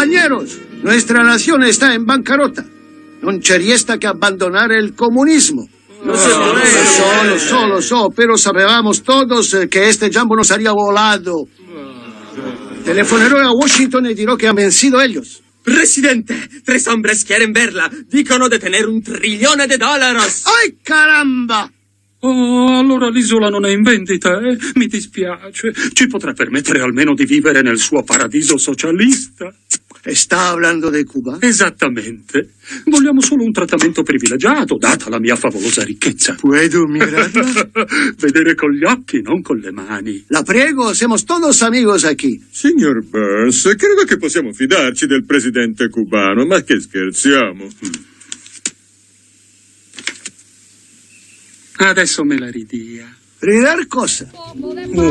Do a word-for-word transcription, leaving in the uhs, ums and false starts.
Compañeros, nuestra nación está en bancarrota. Non ci resta che abbandonare il comunismo. No se puede. Solo, solo, solo, pero sabíamos todos que este jambo nos haría volado. Telefonerò a Washington e dirò che han vencido ellos. Presidente, tres hombres quieren verla. Dicono di tenere un trilione di dollari. ¡Ay, caramba! Oh, allora l'isola non è in vendita, eh? Mi dispiace. Ci potrà permettere almeno di vivere nel suo paradiso socialista. ¿Está hablando de Cuba? Esattamente. Vogliamo solo un trattamento privilegiato, data la mia favolosa ricchezza. ¿Puedo mirarla? Vedere con gli occhi, non con le mani. La prego, siamo todos amigos aquí. Signor Burns, credo che possiamo fidarci del presidente cubano, ma che scherziamo. Adesso me la ridia. ¿Ridar cosa? Oh.